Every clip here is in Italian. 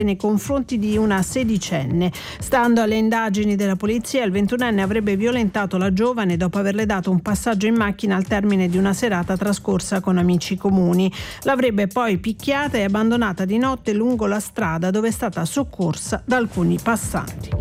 nei confronti di una sedicenne. Stando alle indagini della polizia, il 21enne avrebbe violentato la giovane dopo averle dato un passaggio in macchina al termine di una serata trascorsa con amici comuni. L'avrebbe poi picchiata e abbandonata di notte lungo la strada, dove è stata soccorsa da alcuni passanti.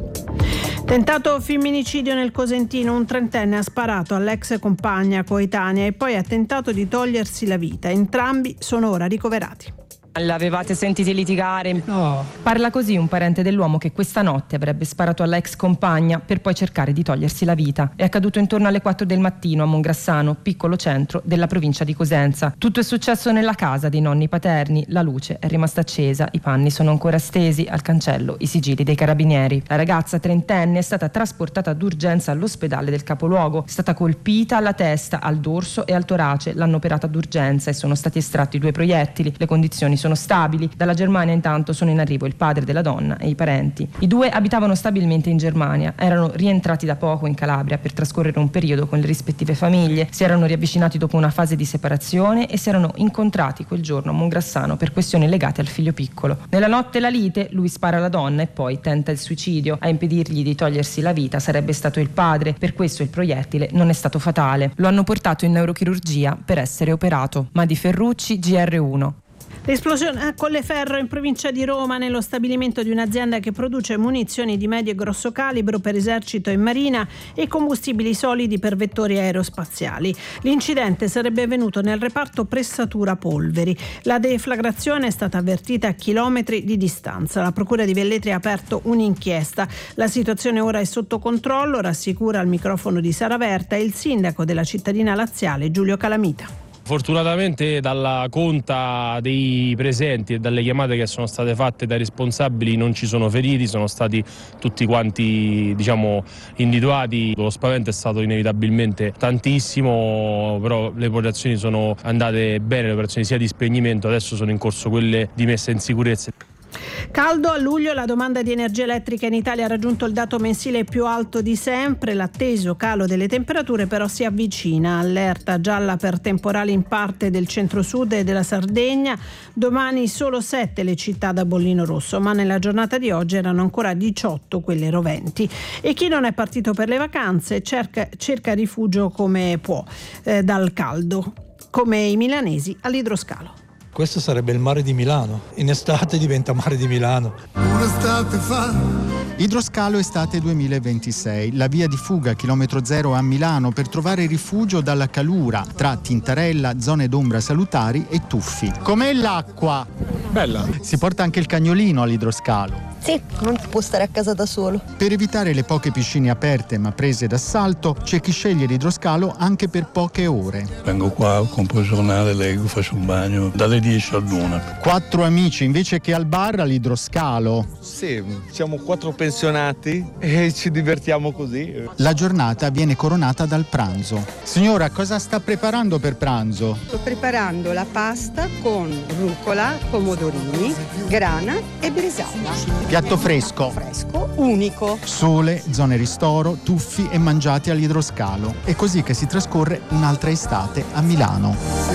Tentato femminicidio nel Cosentino, un trentenne ha sparato all'ex compagna coetanea e poi ha tentato di togliersi la vita. Entrambi sono ora ricoverati. L'avevate sentiti litigare? No. Parla così un parente dell'uomo che questa notte avrebbe sparato alla ex compagna per poi cercare di togliersi la vita. È accaduto intorno alle 4 del mattino a Mongrassano, piccolo centro della provincia di Cosenza. Tutto è successo nella casa dei nonni paterni. La luce è rimasta accesa, i panni sono ancora stesi, al cancello i sigilli dei carabinieri. La ragazza trentenne è stata trasportata d'urgenza all'ospedale del capoluogo. È stata colpita alla testa, al dorso e al torace. L'hanno operata d'urgenza e sono stati estratti 2 proiettili. Le condizioni sono stabili. Dalla Germania intanto sono in arrivo il padre della donna e i parenti. I 2 abitavano stabilmente in Germania, erano rientrati da poco in Calabria per trascorrere un periodo con le rispettive famiglie, si erano riavvicinati dopo una fase di separazione e si erano incontrati quel giorno a Mongrassano per questioni legate al figlio piccolo. Nella notte la lite, lui spara alla donna e poi tenta il suicidio. A impedirgli di togliersi la vita sarebbe stato il padre, per questo il proiettile non è stato fatale. Lo hanno portato in neurochirurgia per essere operato. Madi Ferrucci, GR1. L'esplosione a Colleferro in provincia di Roma, nello stabilimento di un'azienda che produce munizioni di medio e grosso calibro per esercito e marina e combustibili solidi per vettori aerospaziali. L'incidente sarebbe avvenuto nel reparto pressatura polveri. La deflagrazione è stata avvertita a chilometri di distanza. La procura di Velletri ha aperto un'inchiesta. La situazione ora è sotto controllo, rassicura al microfono di Sara Verta il sindaco della cittadina laziale Giulio Calamita. Fortunatamente dalla conta dei presenti e dalle chiamate che sono state fatte dai responsabili non ci sono feriti, sono stati tutti quanti individuati. Lo spavento è stato inevitabilmente tantissimo, però le operazioni sono andate bene, le operazioni sia di spegnimento, adesso sono in corso quelle di messa in sicurezza. Caldo a luglio, la domanda di energia elettrica in Italia ha raggiunto il dato mensile più alto di sempre. L'atteso calo delle temperature però si avvicina. Allerta gialla per temporali in parte del centro-sud e della Sardegna. Domani solo 7 le città da bollino rosso, ma nella giornata di oggi erano ancora 18 quelle roventi. E chi non è partito per le vacanze cerca rifugio come può dal caldo, come i milanesi all'idroscalo. Questo sarebbe il mare di Milano. In estate diventa mare di Milano. Un'estate fa. Idroscalo estate 2026, la via di fuga chilometro zero a Milano per trovare rifugio dalla calura tra Tintarella, zone d'ombra salutari e tuffi. Com'è l'acqua? Bella. Si porta anche il cagnolino all'idroscalo. Sì, non può stare a casa da solo. Per evitare le poche piscine aperte ma prese d'assalto, c'è chi sceglie l'idroscalo anche per poche ore. Vengo qua, compro il giornale, leggo, faccio un bagno, dalle 10 all'1. 4 amici invece che al bar all'idroscalo. Sì, siamo 4 pensionati e ci divertiamo così. La giornata viene coronata dal pranzo. Signora, cosa sta preparando per pranzo? Sto preparando la pasta con rucola, pomodorini, grana e bresaola. Piatto fresco. Fresco, unico. Sole, zone ristoro, tuffi e mangiati all'idroscalo. È così che si trascorre un'altra estate a Milano.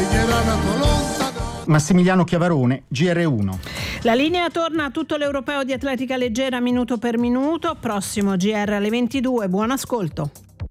Massimiliano Chiavarone, GR1. La linea torna a tutto l'europeo di atletica leggera minuto per minuto. Prossimo GR alle 22. Buon ascolto.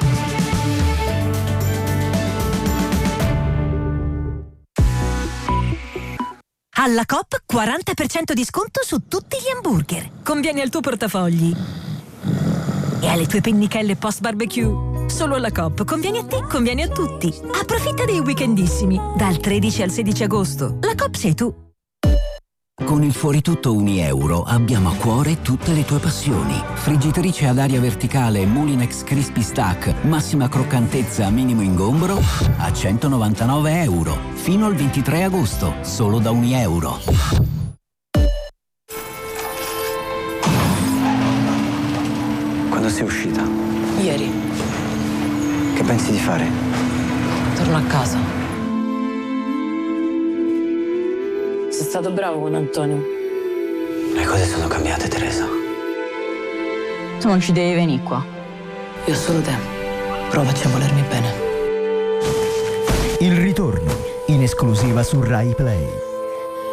Alla Coop 40% di sconto su tutti gli hamburger. Conviene al tuo portafogli e alle tue pennichelle post barbecue. Solo alla Coop conviene a te, conviene a tutti. Approfitta dei weekendissimi dal 13 al 16 agosto. La Coop sei tu. Con il Fuori Tutto €1 abbiamo a cuore tutte le tue passioni. Friggitrice ad aria verticale Mulinex Crispy Stack, massima croccantezza, minimo ingombro, a €199. Fino al 23 agosto, solo da €1. Quando sei uscita? Ieri. Che pensi di fare? Torno a casa. Sei stato bravo con Antonio. Le cose sono cambiate, Teresa. Tu non ci devi venire qua. Io ho solo te. Provaci a volermi bene. Il ritorno, in esclusiva su Rai Play.